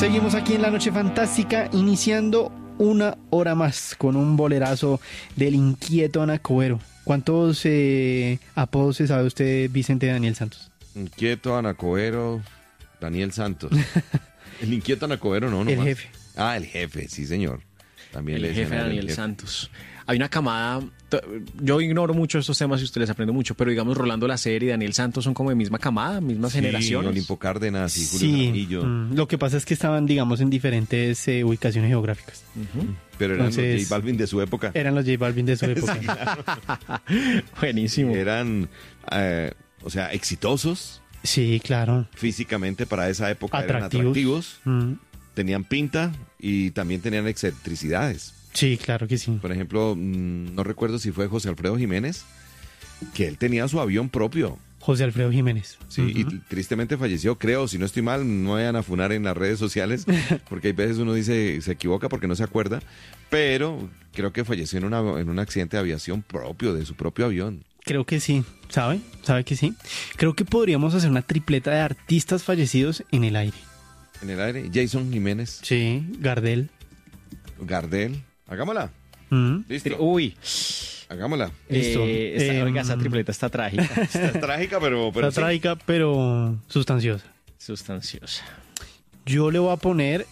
Seguimos aquí en La Noche Fantástica, iniciando una hora más con un bolerazo del inquieto Anacoero. ¿Cuántos apodos se sabe usted, Vicente Daniel Santos? Inquieto, Anacoero, Daniel Santos. El inquieto Anacoero, no, El jefe. Ah, el jefe, sí, señor. También El le jefe decían a él Daniel el jefe. Santos. Hay una camada, yo ignoro mucho estos temas y ustedes aprenden mucho, pero digamos Rolando Lacer y Daniel Santos son como de misma camada, mismas Sí, generaciones. Olimpo Cárdenas y Julio Sí, Jaramillo. lo que pasa es que estaban, digamos, en diferentes ubicaciones geográficas. Ujú. Pero eran Entonces- los J Balvin de su época. Eran los J Balvin de su época. Buenísimo. Eran, o sea, exitosos Sí, claro. físicamente para esa época. Eran Atractivos. atractivos, Mm, tenían pinta y también tenían excentricidades. sí, claro que sí. Por ejemplo, no recuerdo si fue José Alfredo Jiménez, que él tenía su avión propio. José Alfredo Jiménez. Sí, Ujú. y tristemente falleció, creo, si no estoy mal, no vayan a funar en las redes sociales, porque hay veces uno dice, se equivoca porque no se acuerda, pero creo que falleció en un accidente de aviación propio, de su propio avión. Creo que sí, ¿sabe? ¿Sabe que sí? Creo que podríamos hacer una tripleta de artistas fallecidos en el aire. En el aire, Jason Jiménez, Sí, Gardel. Gardel, hagámosla, Mm. listo, Uy, hagámosla. Listo. Oiga, esa tripleta está trágica, Está trágica, pero Está sí. trágica, pero sustanciosa. sustanciosa. Yo le voy a poner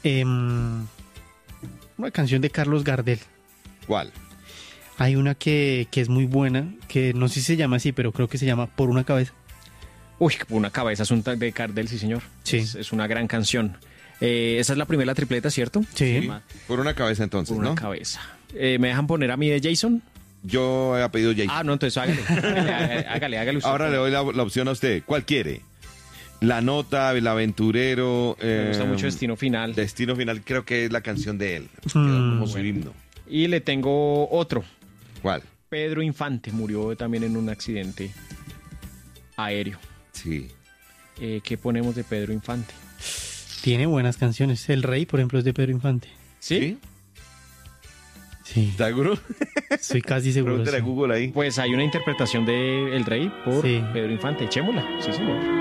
una canción de Carlos Gardel. ¿Cuál? Hay una que es muy buena, que no sé si se llama así, pero creo que se llama Por una cabeza. Uy, una cabeza es un tag de Cardel, sí señor. Sí. Es una gran canción. Esa es la primera tripleta, ¿cierto? Sí. Sí, por una cabeza entonces, Por una ¿no? cabeza. ¿Me dejan poner a mí de Jason? Yo he pedido Jason. Ah, no, entonces hágale usted. Ahora le doy la opción a usted, ¿cuál quiere? La Nota, El Aventurero. Me gusta mucho Destino Final. Destino Final, creo que es la canción de él. Quedó como su himno. Y le tengo otro. ¿Cuál? Pedro Infante murió también en un accidente aéreo. Sí. ¿Qué ponemos de Pedro Infante? Tiene buenas canciones. El Rey, por ejemplo, es de Pedro Infante. ¿Sí? Sí, ¿Está seguro? estoy casi seguro. Pregúntale a Sí. Google ahí. Pues hay una interpretación de El Rey por Sí. Pedro Infante. Echémosla. Sí, señor.